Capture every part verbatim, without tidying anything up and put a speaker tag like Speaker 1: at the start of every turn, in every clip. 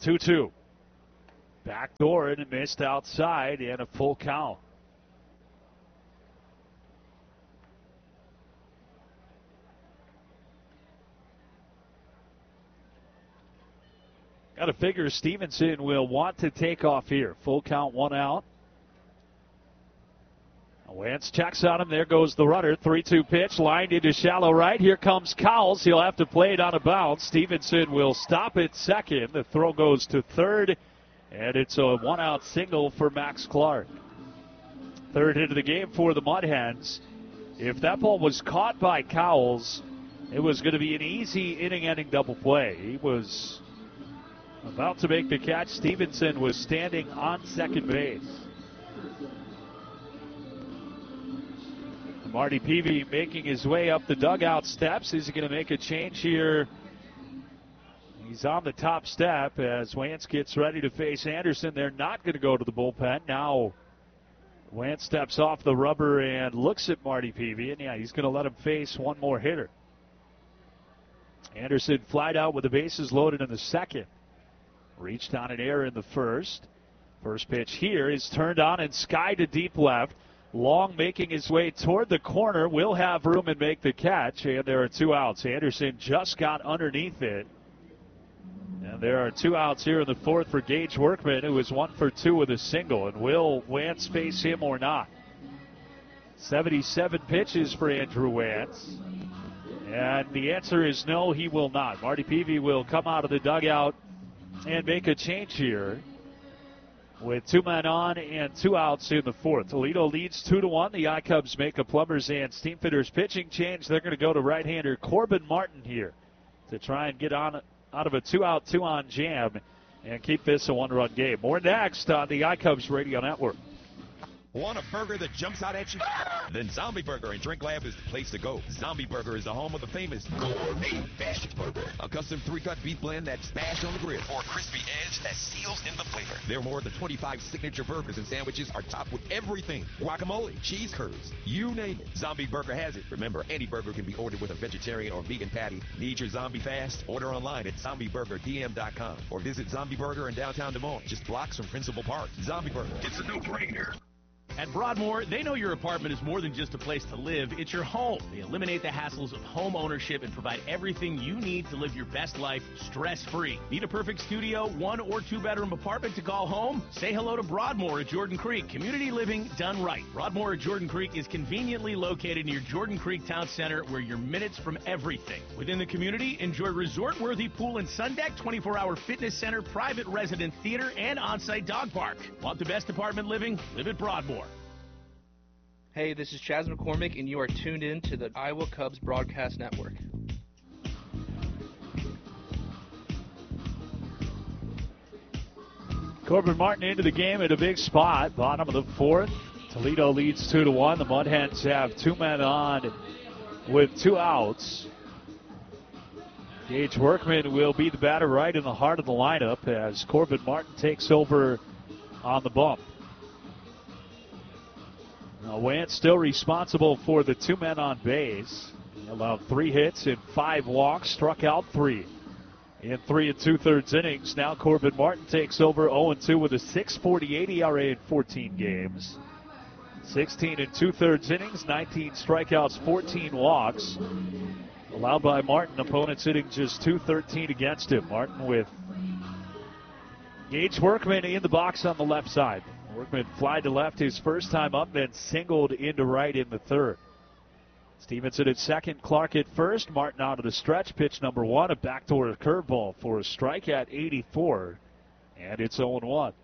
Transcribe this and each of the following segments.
Speaker 1: two two. Backdoor and missed outside and a full count. Got to figure Stevenson will want to take off here. Full count, one out. Wentz checks on him. There goes the runner. three two pitch. Lined into shallow right. Here comes Cowles. He'll have to play it on a bounce. Stevenson will stop at second. The throw goes to third. And it's a one-out single for Max Clark. Third hit of the game for the Mud Hens. If that ball was caught by Cowles, it was going to be an easy inning-ending double play. He was about to make the catch. Stevenson was standing on second base. Marty Peavy making his way up the dugout steps. Is he going to make a change here? He's on the top step as Wentz gets ready to face Anderson. They're not going to go to the bullpen. Now Wentz steps off the rubber and looks at Marty Peavy. And, yeah, he's going to let him face one more hitter. Anderson flied out with the bases loaded in the second. Reached on an error in the first. First pitch here is turned on and sky to deep left. Long making his way toward the corner. Will have room and make the catch. And there are two outs. Anderson just got underneath it. And there are two outs here in the fourth for Gage Workman, who is one for two with a single. And will Wentz face him or not? seventy-seven pitches for Andrew Wentz. And the answer is no, he will not. Marty Peavy will come out of the dugout and make a change here with two men on and two outs in the fourth. Toledo leads two to one. The I-Cubs make a Plumbers and Steamfitters pitching change. They're going to go to right-hander Corbin Martin here to try and get on out of a two-out, two-on jam and keep this a one-run game. More next on the I-Cubs Radio Network.
Speaker 2: Want a burger that jumps out at you? Then Zombie Burger and Drink Lab is the place to go. Zombie Burger is the home of the famous gourmet bashed burger. A custom three-cut beef blend that's bashed on the grill. Or crispy edge that seals in the flavor. Their more than twenty-five signature burgers and sandwiches are topped with everything. Guacamole, cheese curds, you name it. Zombie Burger has it. Remember, any burger can be ordered with a vegetarian or vegan patty. Need your zombie fast? Order online at zombie burger d m dot com or visit Zombie Burger in downtown Des Moines, just blocks from Principal Park. Zombie Burger, it's a no-brainer.
Speaker 3: At Broadmoor, they know your apartment is more than just a place to live, it's your home. They eliminate the hassles of home ownership and provide everything you need to live your best life stress-free. Need a perfect studio, one or two bedroom apartment to call home? Say hello to Broadmoor at Jordan Creek. Community living done right. Broadmoor at Jordan Creek is conveniently located near Jordan Creek Town Center, where you're minutes from everything. Within the community, enjoy resort-worthy pool and sun deck, twenty-four hour fitness center, private resident theater, and on-site dog park. Want the best apartment living? Live at Broadmoor.
Speaker 4: Hey, this is Chaz McCormick, and you are tuned in to the Iowa Cubs Broadcast Network.
Speaker 1: Corbin Martin into the game at a big spot, bottom of the fourth. Toledo leads two to one. The Mud Hens have two men on with two outs. Gage Workman will be the batter right in the heart of the lineup as Corbin Martin takes over on the bump. Now, Wentz still responsible for the two men on base. He allowed three hits and five walks, struck out three in three and two-thirds innings. Now Corbin Martin takes over oh and two with a six forty-eight E R A in fourteen games. sixteen and two-thirds innings, nineteen strikeouts, fourteen walks. Allowed by Martin, opponents hitting just two thirteen against him. Martin with Gage Workman in the box on the left side. Workman flied to left his first time up, then singled into right in the third. Stevenson at second, Clark at first. Martin out of the stretch, pitch number one, a backdoor curveball for a strike at eighty-four, and it's oh and one.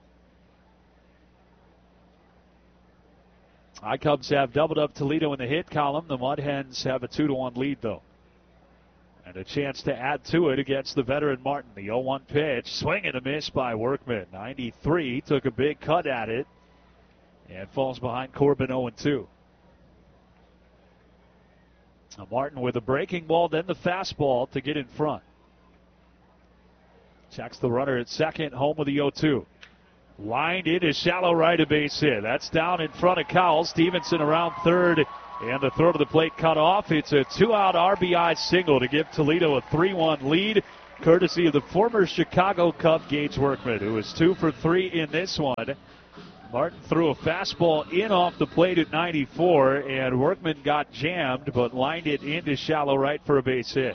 Speaker 1: I-Cubs have doubled up Toledo in the hit column. The Mud Hens have a two to one lead, though. And a chance to add to it against the veteran Martin. The oh one pitch, swing and a miss by Workman. ninety-three, took a big cut at it and falls behind Corbin oh and two. Now Martin with a breaking ball, then the fastball to get in front. Checks the runner at second, home with the oh two. Lined in a shallow right, a base hit. That's down in front of Cowles. Stevenson around third. And the throw to the plate cut off. It's a two-out R B I single to give Toledo a three one lead. courtesy of the former Chicago Cub Gage Workman, who was two for three in this one. Martin threw a fastball in off the plate at ninety-four, and Workman got jammed but lined it into shallow right for a base hit.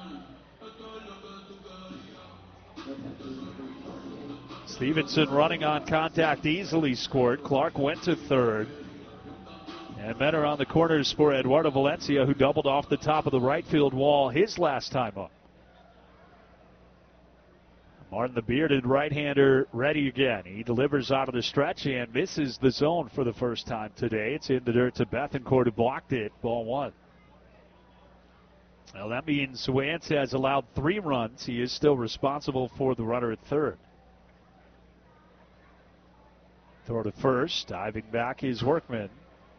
Speaker 1: Stevenson running on contact easily scored. Clark went to third. And men are on the corners for Eduardo Valencia, who doubled off the top of the right field wall his last time up. Martin, the bearded right-hander, ready again. He delivers out of the stretch and misses the zone for the first time today. It's in the dirt to Bethancourt, who blocked it. Ball one. Well, that means Wentz has allowed three runs. He is still responsible for the runner at third. Throw to first. Diving back is Workman.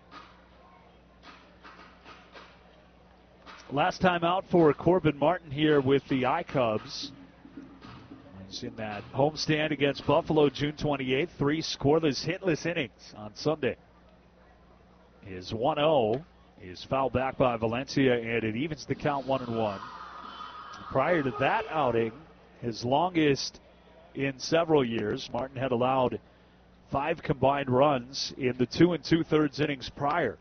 Speaker 1: Last time out for Corbin Martin here with the I-Cubs. He's in that homestand against Buffalo June twenty-eighth. Three scoreless, hitless innings on Sunday. His one oh is fouled back by Valencia, and it evens the count one and one. Prior to that outing, his longest in several years, Martin had allowed five combined runs in the two and two-thirds innings prior.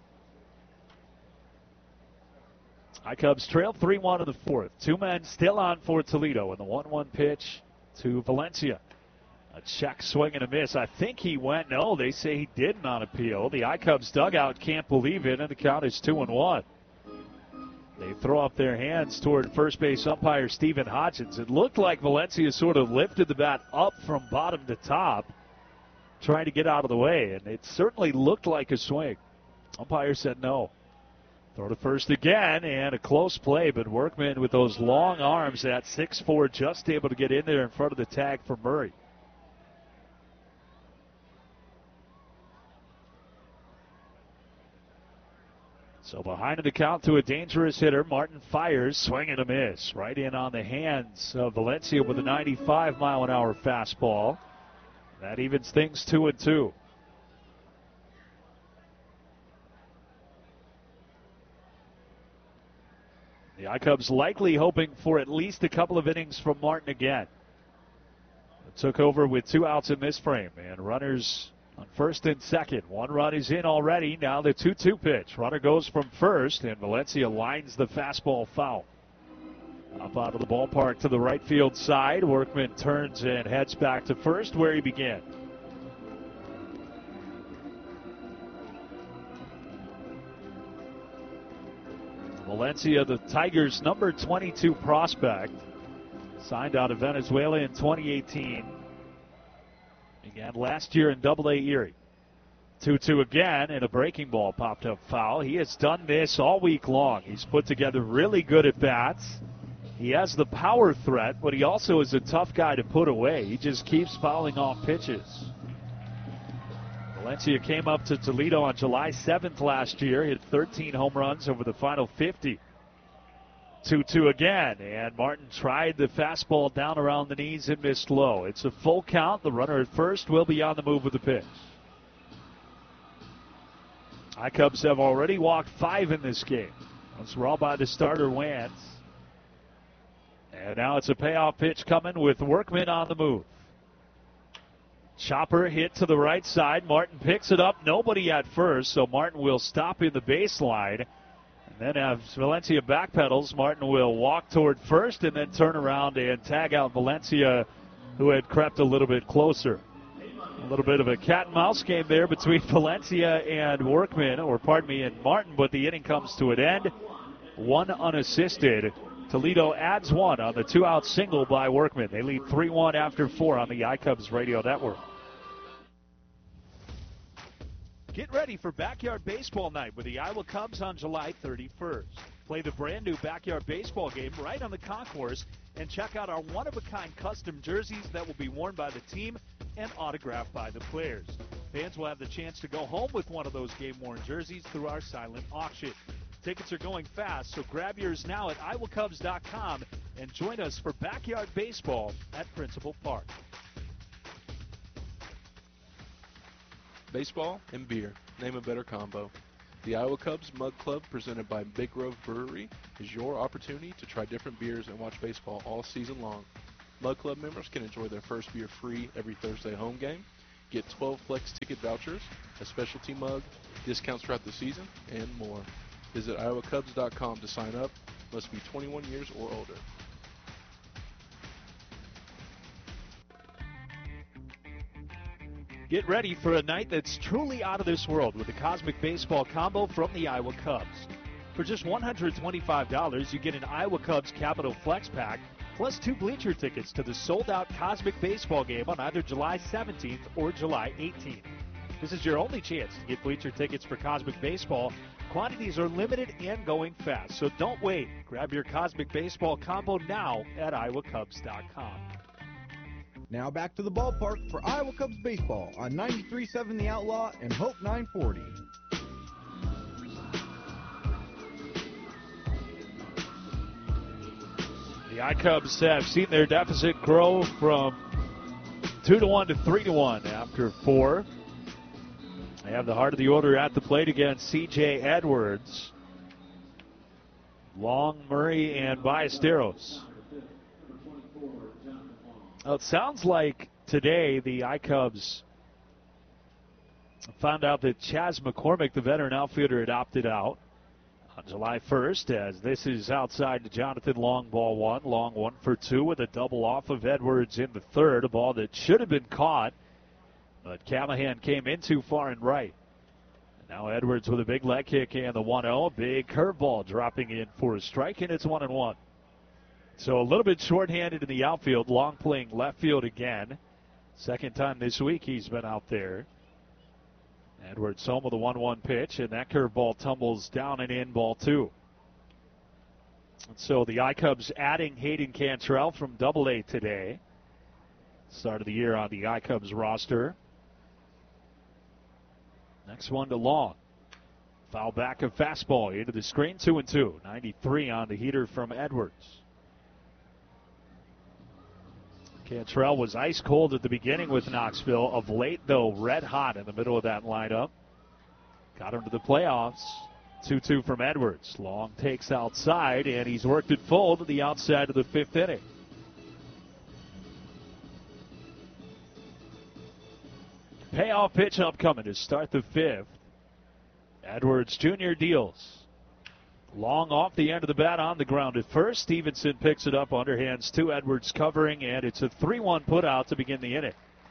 Speaker 1: I-Cubs trail three one in the fourth. Two men still on for Toledo, and the one one pitch to Valencia. A check swing and a miss. I think he went. No, they say he didn't on appeal. The I-Cubs dugout can't believe it, and the count is two and one. They throw up their hands toward first base umpire Stephen Hodgins. It looked like Valencia sort of lifted the bat up from bottom to top, trying to get out of the way, and it certainly looked like a swing. Umpire said no. Throw to first again, and a close play, but Workman with those long arms at six four, just able to get in there in front of the tag for Murray. So behind in the count to a dangerous hitter. Martin fires, swing and a miss. Right in on the hands of Valencia with a ninety-five mile an hour fastball. That evens things two and two. The I-Cubs likely hoping for at least a couple of innings from Martin again. It took over with two outs in this frame, and runners on first and second. One run is in already. Now the two two pitch. Runner goes from first, and Valencia lines the fastball foul. Up out of the ballpark to the right field side. Workman turns and heads back to first where he began. Valencia, the Tigers' number twenty-two prospect, signed out of Venezuela in twenty eighteen. Began last year in Double A Erie. two two again, and a breaking ball popped up foul. He has done this all week long. He's put together really good at-bats. He has the power threat, but he also is a tough guy to put away. He just keeps fouling off pitches. Valencia came up to Toledo on July seventh last year, hit thirteen home runs over the final fifty. two two again, and Martin tried the fastball down around the knees and missed low. It's a full count. The runner at first will be on the move with the pitch. I-Cubs have already walked five in this game. Those were all by the starter Wentz. And now it's a payoff pitch coming with Workman on the move. Chopper hit to the right side. Martin picks it up. Nobody at first, so Martin will stop in the baseline. And then as Valencia backpedals, Martin will walk toward first and then turn around and tag out Valencia, who had crept a little bit closer. A little bit of a cat and mouse game there between Valencia and Workman, or pardon me, and Martin, but the inning comes to an end. One unassisted. Toledo adds one on the two-out single by Workman. They lead three one after four on the I-Cubs radio network. Get ready for Backyard Baseball Night with the Iowa Cubs on July thirty-first. Play the brand-new Backyard Baseball game right on the concourse and check out our one-of-a-kind custom jerseys that will be worn by the team and autographed by the players. Fans will have the chance to go home with one of those game-worn jerseys through our silent auction. Tickets are going fast, so grab yours now at iowa cubs dot com and join us for Backyard Baseball at Principal Park.
Speaker 5: Baseball and beer. Name a better combo. The Iowa Cubs Mug Club, presented by Big Grove Brewery, is your opportunity to try different beers and watch baseball all season long. Mug Club members can enjoy their first beer free every Thursday home game, get twelve Flex ticket vouchers, a specialty mug, discounts throughout the season, and more. Visit iowa cubs dot com to sign up. Must be twenty-one years or older.
Speaker 1: Get ready for a night that's truly out of this world with the Cosmic Baseball Combo from the Iowa Cubs. For just one hundred twenty-five dollars, you get an Iowa Cubs Capital Flex Pack, plus two bleacher tickets to the sold-out Cosmic Baseball game on either July seventeenth or July eighteenth. This is your only chance to get bleacher tickets for Cosmic Baseball. Quantities are limited and going fast, so don't wait. Grab your Cosmic Baseball Combo now at iowa cubs dot com.
Speaker 6: Now back to the ballpark for Iowa Cubs baseball on ninety-three point seven The Outlaw and Hope nine forty.
Speaker 1: The iCubs have seen their deficit grow from two to one to three to one after four. They have the heart of the order at the plate against C J Edwards, Long, Murray, and Ballesteros. Well, it sounds like today the iCubs found out that Chas McCormick, the veteran outfielder, had opted out on July first, as this is outside to Jonathan Long, ball one. Long one for two with a double off of Edwards in the third, a ball that should have been caught, but Callahan came in too far and right. And now Edwards with a big leg kick and the one oh, big curveball dropping in for a strike, and it's one and one. So a little bit shorthanded in the outfield. Long playing left field again. Second time this week he's been out there. Edwards home with a one one pitch, and that curveball tumbles down and in, ball two. And so the iCubs adding Hayden Cantrell from Double A today. Start of the year on the iCubs roster. Next one to Long. Foul back of fastball into the screen, two and two. ninety-three on the heater from Edwards. Cantrell was ice cold at the beginning with Knoxville. Of late, though, red hot in the middle of that lineup. Got him to the playoffs. two two from Edwards. Long takes outside, and he's worked it full to the outside of the fifth inning. Payoff pitch upcoming to start the fifth. Edwards Junior deals. Long off the end of the bat on the ground at first. Stevenson picks it up, underhands to Edwards covering, and it's a three one put out to begin the inning.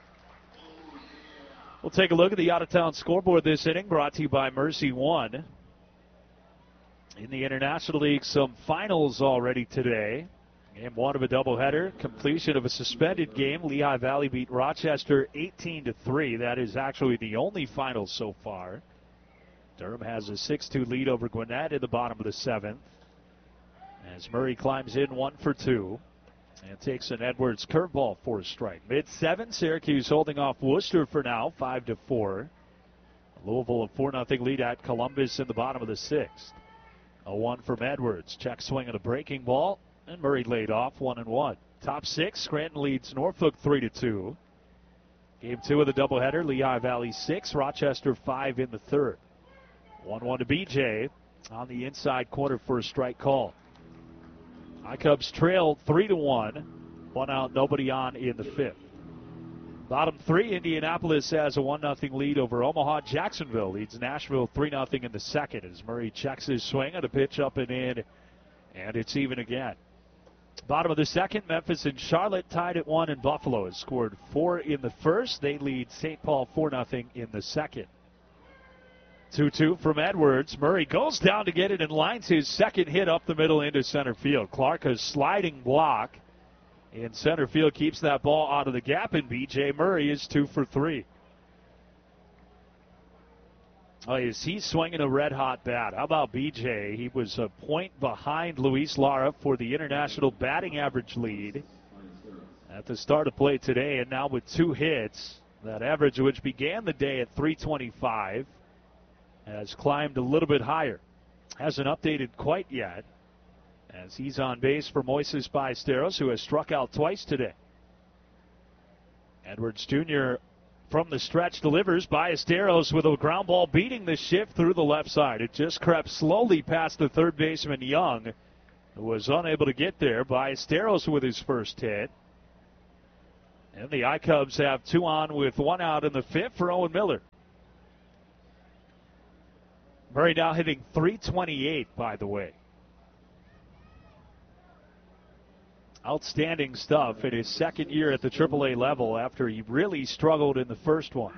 Speaker 1: We'll take a look at the out-of-town scoreboard this inning, brought to you by Mercy One. In the International League, some finals already today. Game one of a doubleheader, completion of a suspended game. Lehigh Valley beat Rochester eighteen to three. That is actually the only final so far. Durham has a six two lead over Gwinnett in the bottom of the seventh, as Murray climbs in one for two and takes an Edwards curveball for a strike. Mid-seven, Syracuse holding off Worcester for now, five to four. Louisville a four nothing lead at Columbus in the bottom of the sixth. A one from Edwards. Check swing and a breaking ball, and Murray laid off, one and one. Top six, Scranton leads Norfolk three to two. Game two of the doubleheader, Lehigh Valley six, Rochester five in the third. one one to B J on the inside corner for a strike call. iCubs trail three to one. One out, nobody on in the fifth. Bottom three, Indianapolis has a one nothing lead over Omaha. Jacksonville leads Nashville three nothing in the second as Murray checks his swing and a pitch up and in, and it's even again. Bottom of the second, Memphis and Charlotte tied at one, and Buffalo has scored four in the first. They lead Saint Paul four nothing in the second. two two from Edwards. Murray goes down to get it and lines his second hit up the middle into center field. Clark, a sliding block in center field, keeps that ball out of the gap, and B J Murray is two for three. Oh, is he swinging a red-hot bat? How about B J? He was a point behind Luis Lara for the international batting average lead at the start of play today, and now with two hits, that average, which began the day at three twenty-five, has climbed a little bit higher. Hasn't updated quite yet, as he's on base for Moises Ballesteros, who has struck out twice today. Edwards Junior from the stretch delivers. Ballesteros with a ground ball beating the shift through the left side. It just crept slowly past the third baseman Young, who was unable to get there. Ballesteros with his first hit. And the I-Cubs have two on with one out in the fifth for Owen Miller. Murray now hitting three twenty-eight, by the way. Outstanding stuff in his second year at the triple A level after he really struggled in the first one.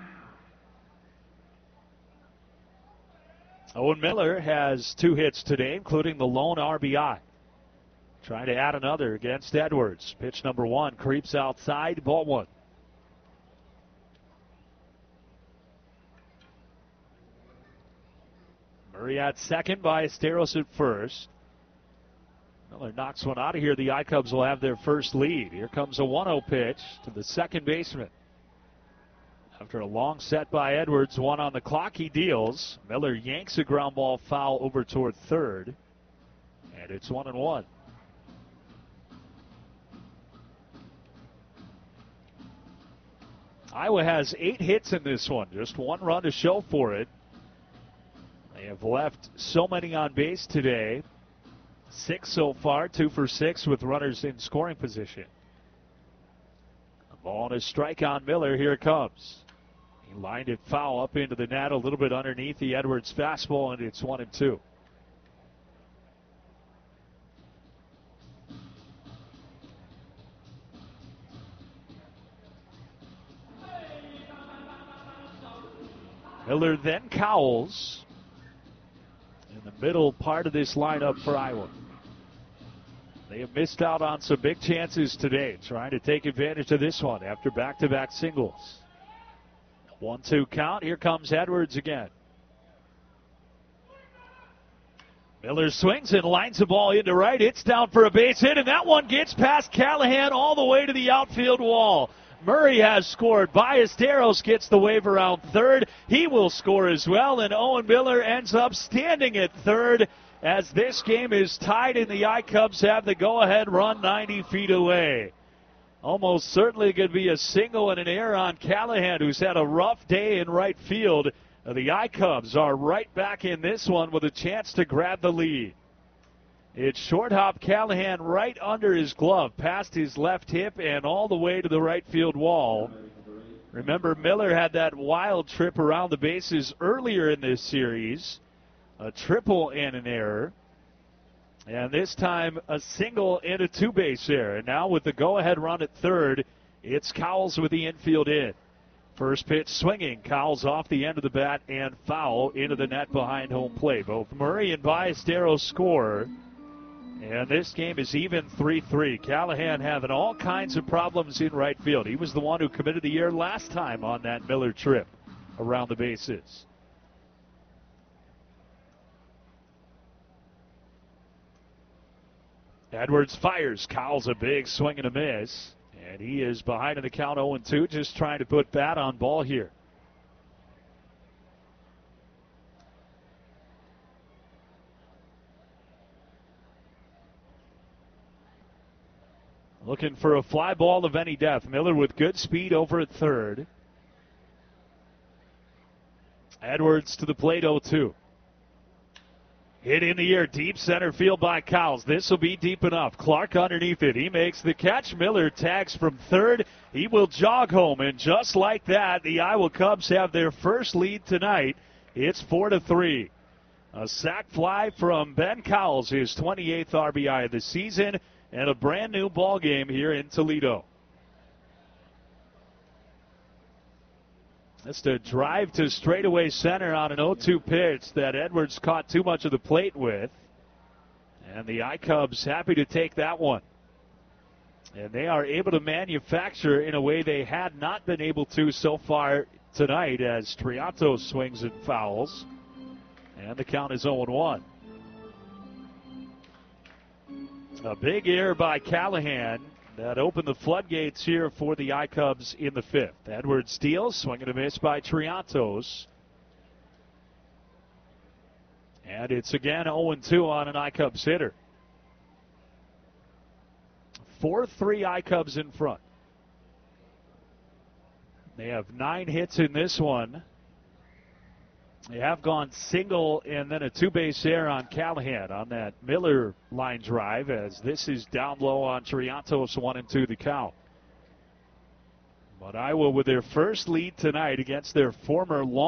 Speaker 1: Owen Miller has two hits today, including the lone R B I. Trying to add another against Edwards. Pitch number one creeps outside, ball one. Murray at second, Ballesteros at first. Miller knocks one out of here. The I-Cubs will have their first lead. Here comes a one oh pitch to the second baseman. After a long set by Edwards, one on the clock, he deals. Miller yanks a ground ball foul over toward third. And it's one and one. Iowa has eight hits in this one. Just one run to show for it. They have left so many on base today. Six so far, two for six with runners in scoring position. A ball and a strike on Miller. Here it comes. He lined it foul up into the net, a little bit underneath the Edwards fastball, and it's one and two. Miller, then Cowles in the middle part of this lineup for Iowa. They have missed out on some big chances today, trying to take advantage of this one after back-to-back singles. one two count. Here comes Edwards again. Miller swings and lines the ball into right. It's down for a base hit, and that one gets past Callahan all the way to the outfield wall. Murray has scored. Ballesteros gets the wave around third. He will score as well, and Owen Miller ends up standing at third as this game is tied and the I-Cubs have the go-ahead run ninety feet away. Almost certainly going to be a single and an error on Callahan, who's had a rough day in right field. The I-Cubs are right back in this one with a chance to grab the lead. It's short hop Callahan right under his glove, past his left hip and all the way to the right field wall. Remember, Miller had that wild trip around the bases earlier in this series. A triple and an error. And this time a single and a two-base error. And now with the go-ahead run at third, it's Cowles with the infield in. First pitch swinging. Cowles off the end of the bat and foul into the net behind home plate. Both Murray and Ballesteros score. And this game is even three three. Callahan having all kinds of problems in right field. He was the one who committed the error last time on that Miller trip around the bases. Edwards fires. Cowles a big swing and a miss. And he is behind in the count oh and two, just trying to put bat on ball here. Looking for a fly ball of any depth. Miller with good speed over at third. Edwards to the plate, oh two. Hit in the air, deep center field by Cowles. This will be deep enough. Clark underneath it. He makes the catch. Miller tags from third. He will jog home, and just like that, the Iowa Cubs have their first lead tonight. It's four to three. A sac fly from Ben Cowles, his twenty-eighth R B I of the season, and a brand new ball game here in Toledo. That's the drive to straightaway center on an oh two pitch that Edwards caught too much of the plate with. And the I-Cubs happy to take that one. And they are able to manufacture in a way they had not been able to so far tonight as Triantos swings and fouls. And the count is oh and one. A big error by Callahan that opened the floodgates here for the I-Cubs in the fifth. Edwards steals, swing and a miss by Triantos. And it's again oh and two on an I-Cubs hitter. four three I-Cubs in front. They have nine hits in this one. They have gone single and then a two-base error on Callahan on that Miller line drive, as this is down low on Triantos, one and two the count. But Iowa with their first lead tonight against their former long